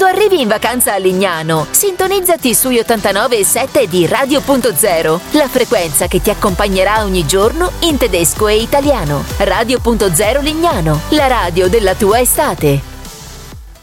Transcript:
arrivi in vacanza a Lignano, sintonizzati sui 89,7 di Radio.0, la frequenza che ti accompagnerà ogni giorno in tedesco e italiano. Radio.0 Lignano, la radio della tua estate.